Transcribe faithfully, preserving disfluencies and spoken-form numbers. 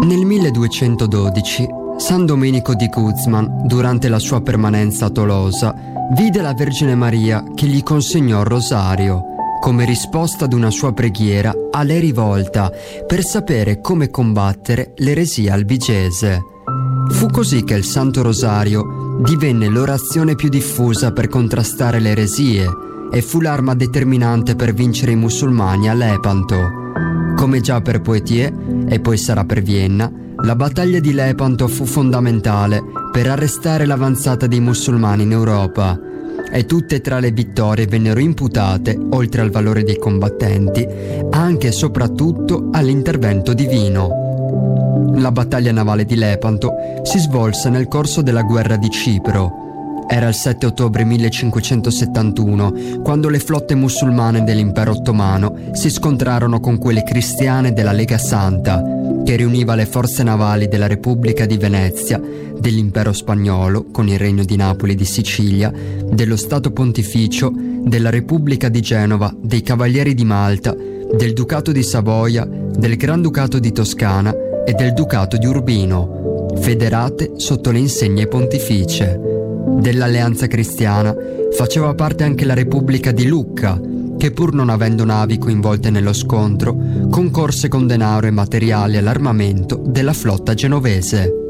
Nel milleduecentododici, San Domenico di Guzman, durante la sua permanenza a Tolosa, vide la Vergine Maria che gli consegnò il rosario, come risposta ad una sua preghiera a lei rivolta per sapere come combattere l'eresia albigese. Fu così che il Santo Rosario divenne l'orazione più diffusa per contrastare le eresie e fu l'arma determinante per vincere i musulmani a Lepanto. Come già per Poitiers e poi sarà per Vienna, la battaglia di Lepanto fu fondamentale per arrestare l'avanzata dei musulmani in Europa, e tutte e tre le vittorie vennero imputate, oltre al valore dei combattenti, anche e soprattutto all'intervento divino. La battaglia navale di Lepanto si svolse nel corso della guerra di Cipro. Era il sette ottobre millecinquecentosettantuno, quando le flotte musulmane dell'impero ottomano si scontrarono con quelle cristiane della Lega Santa, che riuniva le forze navali della Repubblica di Venezia, dell'impero spagnolo con il Regno di Napoli e di Sicilia, dello Stato Pontificio, della Repubblica di Genova, dei Cavalieri di Malta, del Ducato di Savoia, del Granducato di Toscana e del Ducato di Urbino, federate sotto le insegne pontificie. Dell'Alleanza Cristiana faceva parte anche la Repubblica di Lucca, che pur non avendo navi coinvolte nello scontro, concorse con denaro e materiali all'armamento della flotta genovese.